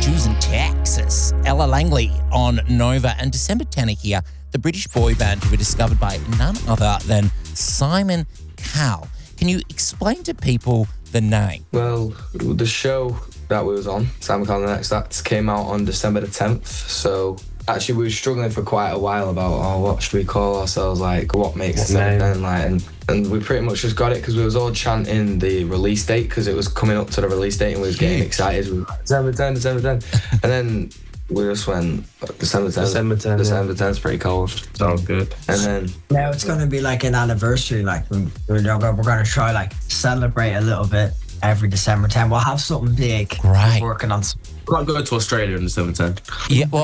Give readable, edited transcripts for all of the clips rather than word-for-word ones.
Shoes in Texas. Ella Langley on Nova. And December 10 here, the British boy band who were discovered by none other than Simon Cowell. Can you explain to people the name? Well, the show that we was on, Simon Cowell and the Next Act, came out on December the 10th. So actually we were struggling for quite a while about, what should we call ourselves? Like, what makes December 10? Like, and we pretty much just got it because we was all chanting the release date because it was coming up to the release date and we was getting excited. We were like, December 10, December 10. And then we just went, December 10. December 10. December 10's pretty cold. Sounds good. And then now it's going to be like an anniversary. Like we're going to try like celebrate a little bit every December 10. We'll have something big. Great. We're working on. I might go to Australia on December 10. Yeah, well,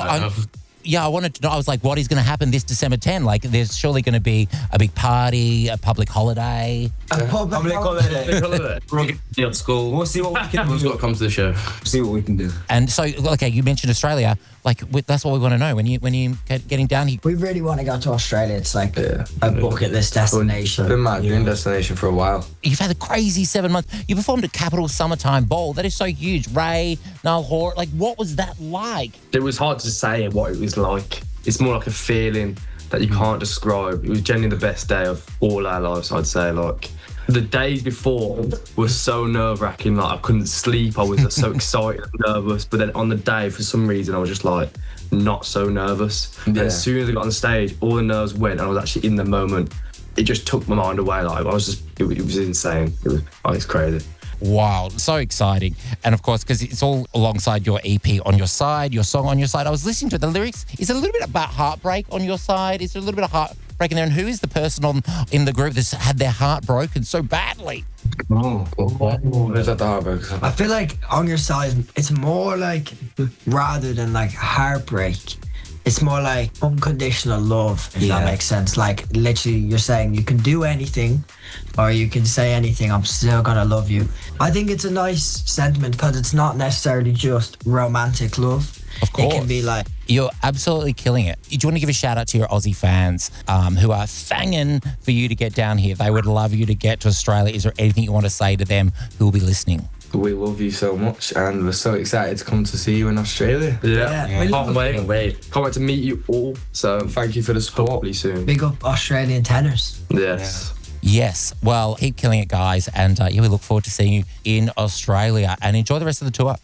I wanted to know. I was like, what is going to happen this December 10? Like, there's surely going to be a big party, a public holiday. A public holiday. We'll get to school. We'll see what we can do. We've got to come to the show. See what we can do. And so, okay, you mentioned Australia. Like, that's what we want to know when you getting down here. We really want to go to Australia. It's like a bucket list destination. It's been my dream destination for a while. You've had a crazy 7 months. You performed at Capital Summertime Ball. That is so huge. Ray, Niall Horan. Like, what was that like? It was hard to say what it was like. It's more like a feeling that you can't describe. It was genuinely the best day of all our lives, I'd say. Like, the days before were so nerve-wracking. Like, I couldn't sleep. I was so excited and nervous. But then on the day, for some reason, I was just like not so nervous. Yeah. And as soon as I got on stage, all the nerves went and I was actually in the moment. It just took my mind away. Like, it was insane. It's crazy. Wow, so exciting. And of course, because it's all alongside your EP on your side, your song on your side. I was listening to it. The lyrics, is it a little bit about heartbreak on your side? Is there a little bit of heartbreak in there? And who is the person in the group that's had their heart broken so badly? Where's that the heartbreak? I feel like on your side, it's more like, rather than like heartbreak, it's more like unconditional love, if that makes sense. Like, literally, you're saying you can do anything or you can say anything, I'm still going to love you. I think it's a nice sentiment because it's not necessarily just romantic love. Of course. It can be like... You're absolutely killing it. Do you want to give a shout out to your Aussie fans who are fanging for you to get down here? They would love you to get to Australia. Is there anything you want to say to them who will be listening? We love you so much and we're so excited to come to see you in Australia. Can't wait to meet you all. So thank you for the support. Hopefully soon. Big up Australian tenors. Yes. Well, keep killing it, guys. And we look forward to seeing you in Australia. And enjoy the rest of the tour.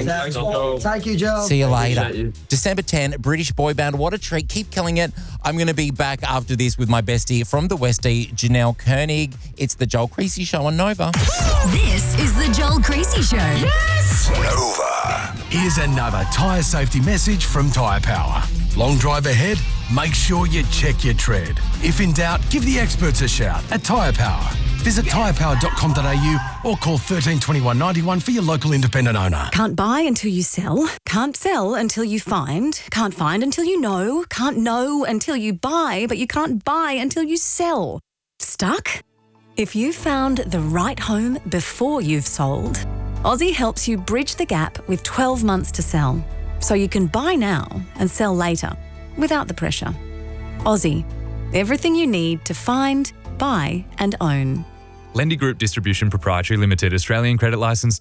Thank you, Joe. See you later. December 10, British boy band. What a treat. Keep killing it. I'm going to be back after this with my bestie from the Westie, Janelle Koenig. It's the Joel Creasy Show on Nova. This is the Joel Creasy Show. Yes! Nova. Here's another tyre safety message from Tyre Power. Long drive ahead? Make sure you check your tread. If in doubt, give the experts a shout at Tyre Power. Visit tyrepower.com.au or call 13 21 91 for your local independent owner. Can't buy until you sell. Can't sell until you find. Can't find until you know. Can't know until you buy, but you can't buy until you sell. Stuck? If you found the right home before you've sold, Aussie helps you bridge the gap with 12 months to sell, so you can buy now and sell later without the pressure. Aussie, everything you need to find, buy and own. Lendy Group Distribution Proprietary Limited, Australian Credit Licence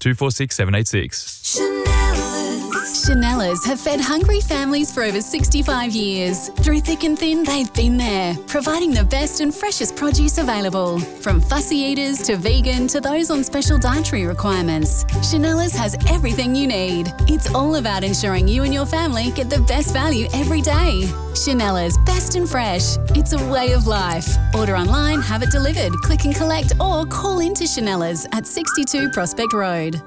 246786. Chanellas have fed hungry families for over 65 years. Through thick and thin, they've been there, providing the best and freshest produce available. From fussy eaters to vegan to those on special dietary requirements, Chanellas has everything you need. It's all about ensuring you and your family get the best value every day. Chanellas, best and fresh. It's a way of life. Order online, have it delivered, click and collect, or call into Chanellas at 62 Prospect Road.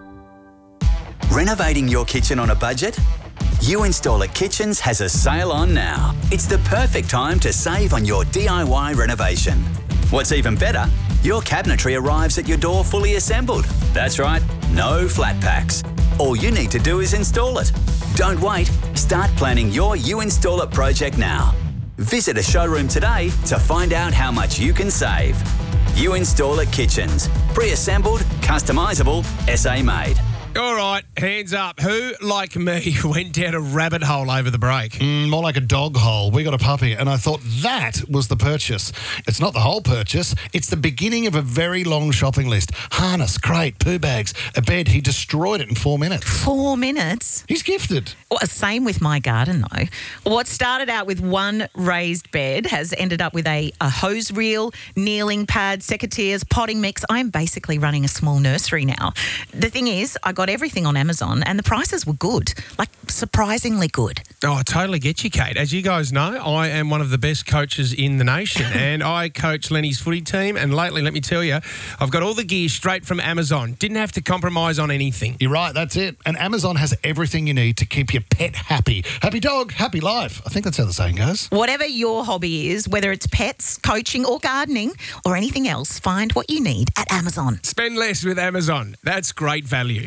Renovating your kitchen on a budget? You Install It Kitchens has a sale on now. It's the perfect time to save on your DIY renovation. What's even better, your cabinetry arrives at your door fully assembled. That's right, no flat packs. All you need to do is install it. Don't wait, start planning your You Install It project now. Visit a showroom today to find out how much you can save. You Install It Kitchens. Pre-assembled, customisable, SA made. All right, hands up. Who, like me, went down a rabbit hole over the break? More like a dog hole. We got a puppy, and I thought that was the purchase. It's not the whole purchase. It's the beginning of a very long shopping list. Harness, crate, poo bags, a bed. He destroyed it in 4 minutes. 4 minutes? He's gifted. Well, same with my garden, though. What started out with one raised bed has ended up with a hose reel, kneeling pad, secateurs, potting mix. I'm basically running a small nursery now. The thing is, I got everything on Amazon and the prices were good, like surprisingly good. Oh, I totally get you, Kate. As you guys know, I am one of the best coaches in the nation and I coach Lenny's footy team, and lately, let me tell you, I've got all the gear straight from Amazon. Didn't have to compromise on anything. You're right, that's it. And Amazon has everything you need to keep your pet happy. Happy dog, happy life. I think that's how the saying goes. Whatever your hobby is, whether it's pets, coaching or gardening or anything else, find what you need at Amazon. Spend less with Amazon. That's great value.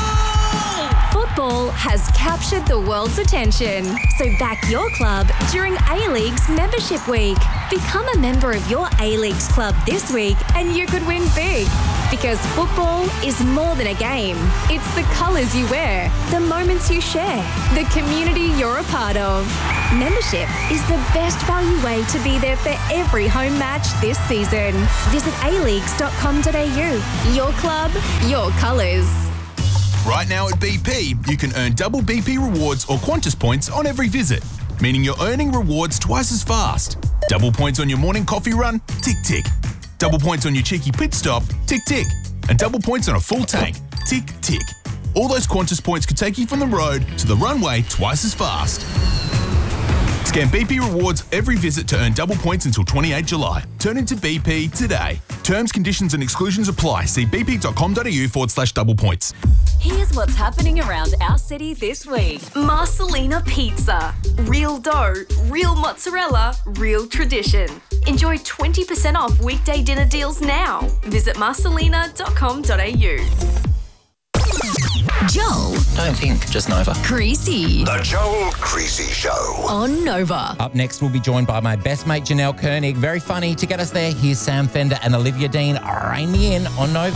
Football has captured the world's attention. So back your club during A-League's Membership Week. Become a member of your A-League's club this week and you could win big. Because football is more than a game. It's the colours you wear, the moments you share, the community you're a part of. Membership is the best value way to be there for every home match this season. Visit aleagues.com.au. Your club, your colours. Right now at BP, you can earn double BP rewards or Qantas points on every visit, meaning you're earning rewards twice as fast. Double points on your morning coffee run? Tick, tick. Double points on your cheeky pit stop? Tick, tick. And double points on a full tank? Tick, tick. All those Qantas points could take you from the road to the runway twice as fast. Scan BP rewards every visit to earn double points until 28 July. Turn into BP today. Terms, conditions and exclusions apply. See bp.com.au/double points. Here's what's happening around our city this week. Marcelina Pizza. Real dough, real mozzarella, real tradition. Enjoy 20% off weekday dinner deals now. Visit marcelina.com.au. Joel. Don't think, just Nova. Creasy. The Joel Creasy Show. On Nova. Up next, we'll be joined by my best mate, Janelle Koenig. Very funny. To get us there, here's Sam Fender and Olivia Dean. Rein me in on Nova.